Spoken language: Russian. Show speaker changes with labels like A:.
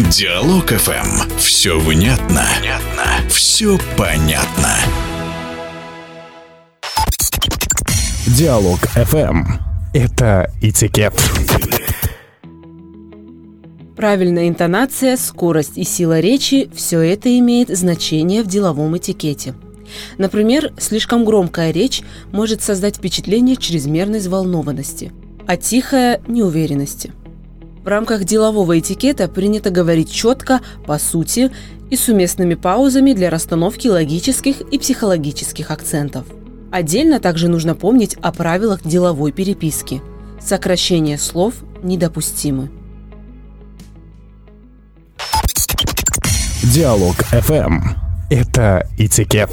A: Диалог ФМ. Все внятно. Все понятно.
B: Диалог ФМ. Это этикет.
C: Правильная интонация, скорость и сила речи – все это имеет значение в деловом этикете. Например, слишком громкая речь может создать впечатление чрезмерной взволнованности, а тихая – неуверенности. В рамках делового этикета принято говорить четко, по сути и с уместными паузами для расстановки логических и психологических акцентов. Отдельно также нужно помнить о правилах деловой переписки. Сокращение слов недопустимы.
B: Диалог ФМ. Это этикет.